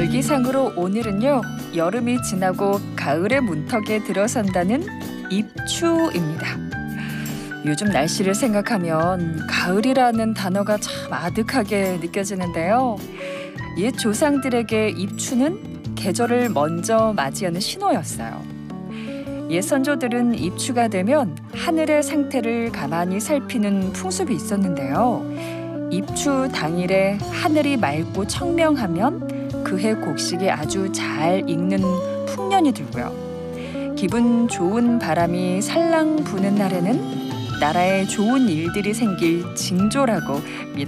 절기상으로 오늘은요, 여름이 지나고 가을의 문턱에 들어선다는 입추입니다. 요즘 날씨를 생각하면 가을이라는 단어가 참 아득하게 느껴지는데요. 옛 조상들에게 입추는 계절을 먼저 맞이하는 신호였어요. 옛 선조들은 입추가 되면 하늘의 상태를 가만히 살피는 풍습이 있었는데요. 입추 당일에 하늘이 맑고 청명하면 그해 곡식이 아주 잘 익는 풍년이 들고요. 기분 좋은 바람이 살랑 부는 날에는 나라에 좋은 일들이 생길 징조라고 믿었습니다.